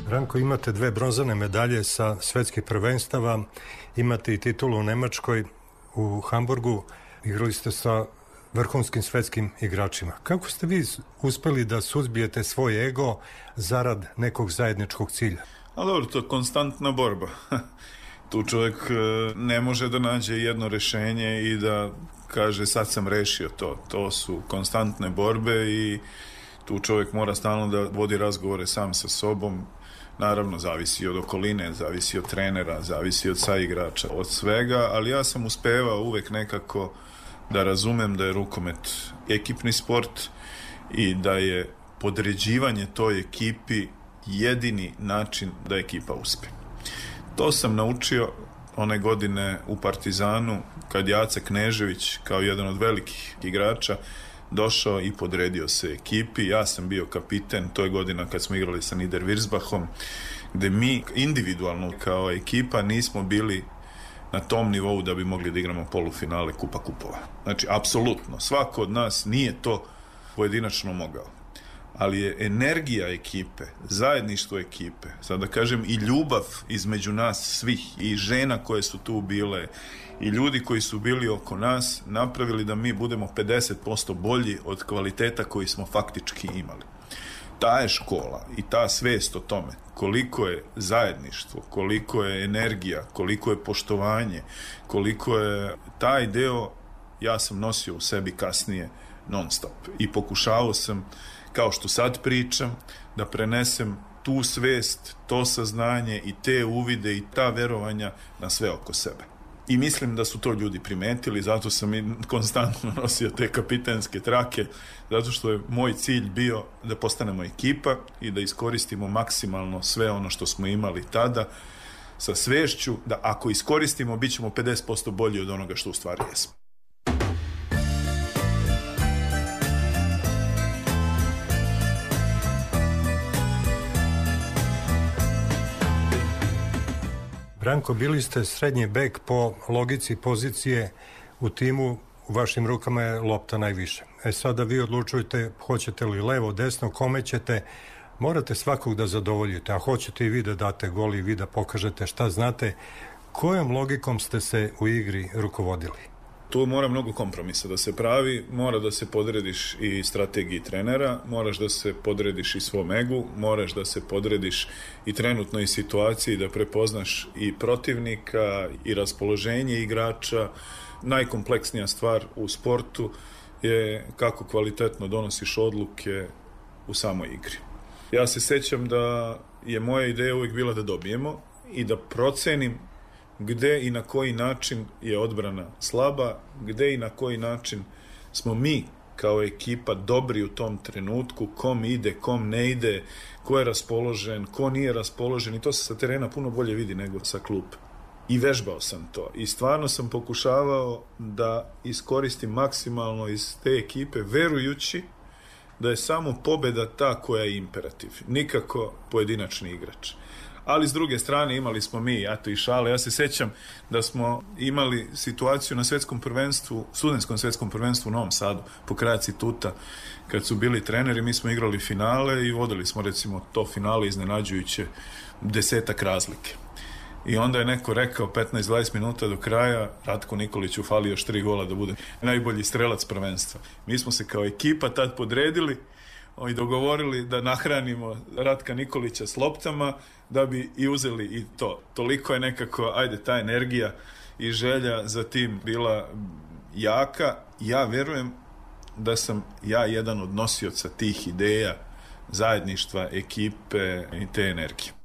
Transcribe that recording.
Branko, imate 2 bronzane medalje sa svetskih prvenstava, imate i titulu u Nemačkoj, u Hamburgu, igrali ste sa vrhunskim svetskim igračima. Kako ste vi uspeli da suzbijete svoj ego zarad nekog zajedničkog cilja? A dobro, to je konstantna borba. Tu čovjek ne može da nađe jedno rešenje i da kaže sad sam rešio to. To su konstantne borbe i tu čovjek mora stalno da vodi razgovore sam sa sobom. Naravno, zavisi od okoline, zavisi od trenera, zavisi od saigrača, od svega, ali ja sam uspevao uvek nekako da razumem da je rukomet ekipni sport i da je podređivanje toj ekipi jedini način da ekipa uspe. To sam naučio one godine u Partizanu kad Jaca Knežević kao jedan od velikih igrača došao i podredio se ekipi. Ja sam bio kapiten, to je godina kad smo igrali sa Niederwirzbachom, gde mi individualno kao ekipa nismo bili na tom nivou da bi mogli da igramo polufinale Kupa kupova. Znači, apsolutno, svako od nas nije to pojedinačno mogao. Ali je energija ekipe, zajedništvo ekipe, sad da kažem i ljubav između nas svih, i žena koje su tu bile, i ljudi koji su bili oko nas, napravili da mi budemo 50% bolji od kvaliteta koji smo faktički imali. Ta je škola i ta svest o tome koliko je zajedništvo, koliko je energija, koliko je poštovanje, koliko je taj deo, ja sam nosio u sebi kasnije non stop i pokušavao sam, kao što sad pričam, da prenesem tu svest, to saznanje i te uvide i ta verovanja na sve oko sebe. I mislim da su to ljudi primetili, zato sam i konstantno nosio te kapitenske trake, zato što je moj cilj bio da postanemo ekipa i da iskoristimo maksimalno sve ono što smo imali tada, sa svešću da ako iskoristimo, bit ćemo 50% bolji od onoga što u stvari jesmo. Branko, bili ste srednji bek po logici pozicije u timu, u vašim rukama je lopta najviše. Sada vi odlučujete hoćete li levo, desno, kome ćete, morate svakog da zadovoljite, a hoćete i vi da date gol i vi da pokažete šta znate. Kojom logikom ste se u igri rukovodili? Tu mora mnogo kompromisa da se pravi, mora da se podrediš i strategiji trenera, moraš da se podrediš i svom egu, moraš da se podrediš i trenutnoj situaciji, da prepoznaš i protivnika i raspoloženje igrača. Najkompleksnija stvar u sportu je kako kvalitetno donosiš odluke u samoj igri. Ja se sećam da je moja ideja uvijek bila da dobijemo i da procenim gde i na koji način je odbrana slaba, gde i na koji način smo mi kao ekipa dobri u tom trenutku, kom ide, kom ne ide, ko je raspoložen, ko nije raspoložen, i to se sa terena puno bolje vidi nego sa klupe. I vežbao sam to i stvarno sam pokušavao da iskoristim maksimalno iz te ekipe, verujući da je samo pobeda ta koja je imperativ, nikako pojedinačni igrač. Ali s druge strane imali smo mi, i šale. Ja se sećam da smo imali situaciju na svetskom prvenstvu, studentskom svetskom prvenstvu u Novom Sadu, po kraju Cituta, kad su bili treneri, mi smo igrali finale i vodili smo recimo to finale iznenađujuće 10 razlike. I onda je neko rekao 15-20 minuta do kraja, Ratko Nikoliću fali još 3 gola da bude najbolji strelac prvenstva. Mi smo se kao ekipa tad podredili i dogovorili da nahranimo Ratka Nikolića s loptama da bi i uzeli i to. Toliko je nekako, ta energija i želja za tim bila jaka. Ja verujem da sam ja jedan od nosioca tih ideja, zajedništva, ekipe i te energije.